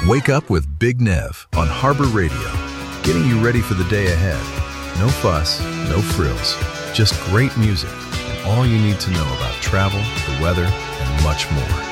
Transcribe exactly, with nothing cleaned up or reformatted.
Wake up with Big Nev on Harbor Radio, getting you ready for the day ahead. No fuss, no frills, just great music and all you need to know about travel, the weather, and much more.